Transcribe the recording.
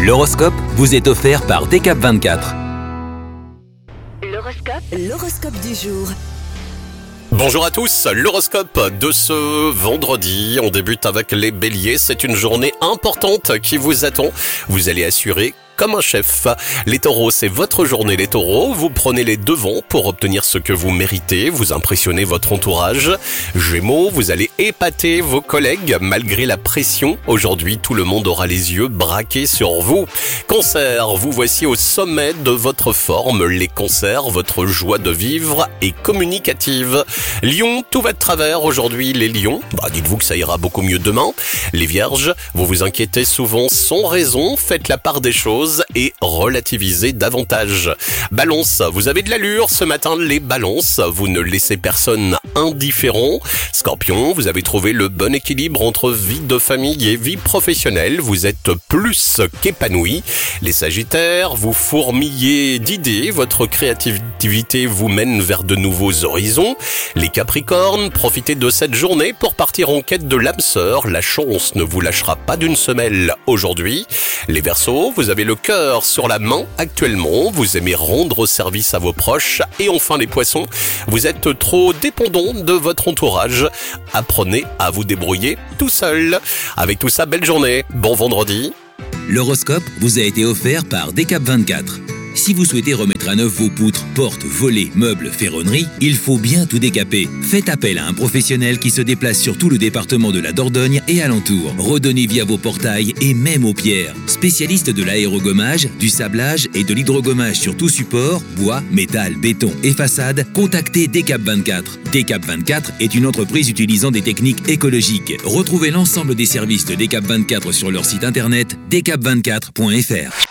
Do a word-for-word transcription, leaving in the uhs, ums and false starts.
L'horoscope vous est offert par D K vingt-quatre. L'horoscope, l'horoscope du jour. Bonjour à tous, l'horoscope de ce vendredi. On débute avec les béliers. C'est une journée importante qui vous attend. Vous allez assurer comme un chef. Les taureaux, c'est votre journée les taureaux. Vous prenez les devants pour obtenir ce que vous méritez. Vous impressionnez votre entourage. Gémeaux, vous allez épater vos collègues malgré la pression. Aujourd'hui, tout le monde aura les yeux braqués sur vous. Cancer, vous voici au sommet de votre forme. Les cancers, votre joie de vivre est communicative. Lion, tout va de travers aujourd'hui les lions. Bah, dites-vous que ça ira beaucoup mieux demain. Les vierges, vous vous inquiétez souvent sans raison. Faites la part des choses et relativisez davantage. Balance, vous avez de l'allure ce matin les balances, vous ne laissez personne indifférent. Scorpion, vous avez trouvé le bon équilibre entre vie de famille et vie professionnelle, vous êtes plus qu'épanoui. Les sagittaires, vous fourmillez d'idées, votre créativité vous mène vers de nouveaux horizons. Les capricornes, profitez de cette journée pour partir en quête de l'âme sœur, la chance ne vous lâchera pas d'une semelle aujourd'hui. Les verseaux, vous avez le cœur sur la main actuellement, vous aimez rendre service à vos proches. Et enfin les poissons, vous êtes trop dépendant de votre entourage. Apprenez à vous débrouiller tout seul. Avec tout ça, belle journée, bon vendredi. L'horoscope vous a été offert par D K vingt-quatre. Si vous souhaitez remettre à neuf vos poutres, portes, volets, meubles, ferronneries, il faut bien tout décaper. Faites appel à un professionnel qui se déplace sur tout le département de la Dordogne et alentour. Redonnez vie à vos portails et même aux pierres. Spécialiste de l'aérogommage, du sablage et de l'hydrogommage sur tout support, bois, métal, béton et façade, contactez D K vingt-quatre. D K vingt-quatre est une entreprise utilisant des techniques écologiques. Retrouvez l'ensemble des services de D K vingt-quatre sur leur site internet d k vingt-quatre point f r.